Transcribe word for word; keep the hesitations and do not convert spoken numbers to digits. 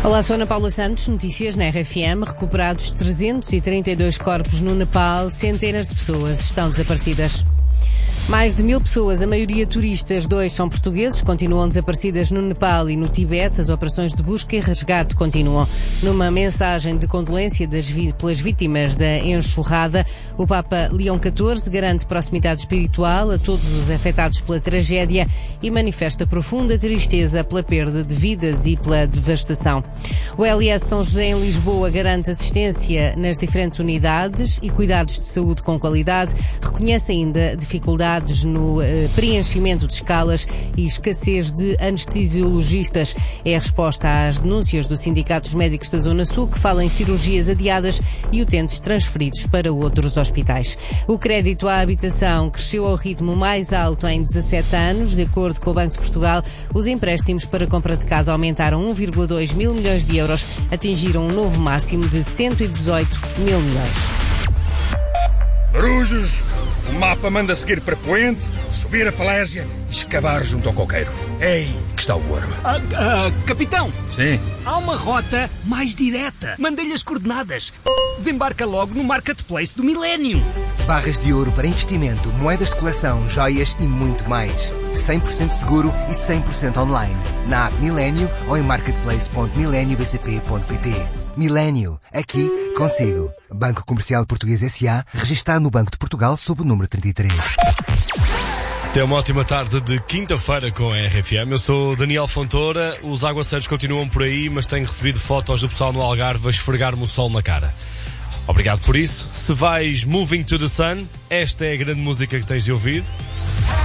Olá, sou Ana Paula Santos, notícias na R F M. Recuperados trezentos e trinta e dois corpos no Nepal, centenas de pessoas estão desaparecidas. Mais de mil pessoas, a maioria turistas, dois são portugueses, continuam desaparecidas no Nepal e no Tibete. As operações de busca e resgate continuam. Numa mensagem de condolência das vi- pelas vítimas da enxurrada, o Papa Leão catorze garante proximidade espiritual a todos os afetados pela tragédia e manifesta profunda tristeza pela perda de vidas e pela devastação. O L S São José em Lisboa garante assistência nas diferentes unidades e cuidados de saúde com qualidade. Reconhece ainda dificuldades no eh, preenchimento de escalas e escassez de anestesiologistas. É a resposta às denúncias dos sindicatos médicos da Zona Sul, que falam em cirurgias adiadas e utentes transferidos para outros hospitais. O crédito à habitação cresceu ao ritmo mais alto em dezassete anos. De acordo com o Banco de Portugal, os empréstimos para compra de casa aumentaram um vírgula dois mil milhões de euros, atingiram um novo máximo de cento e dezoito mil milhões. Marujos, o mapa manda seguir para Poente, subir a falésia e escavar junto ao coqueiro. Ei, que está o ouro. Ah, ah, capitão! Sim? Há uma rota mais direta. Mandei-lhe as coordenadas. Desembarca logo no Marketplace do Milénio. Barras de ouro para investimento, moedas de coleção, joias e muito mais. cem por cento seguro e cem por cento online. Na app Milénio ou em marketplace ponto milenio b c p ponto p t. Milénio, aqui consigo. Banco Comercial Português S A, registado no Banco de Portugal sob o número trinta e três. Tenha uma ótima tarde de quinta-feira com a R F M. Eu sou Daniel Fontoura. Os aguaceiros continuam por aí, mas tenho recebido fotos do pessoal no Algarve a esfregar-me o sol na cara. Obrigado por isso. Se vais Moving to the Sun, esta é a grande música que tens de ouvir.